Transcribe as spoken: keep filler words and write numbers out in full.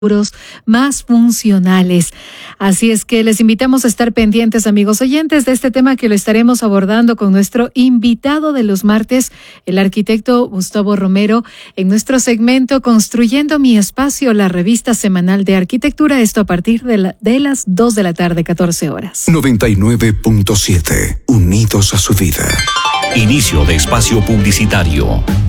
más funcionales. Así es que les invitamos a estar pendientes, amigos oyentes, de este tema que lo estaremos abordando con nuestro invitado de los martes, el arquitecto Gustavo Romero, en nuestro segmento Construyendo mi Espacio, la revista semanal de arquitectura. Esto a partir de, la, de las dos de la tarde, catorce horas. noventa y nueve punto siete, unidos a su vida. Inicio de espacio publicitario.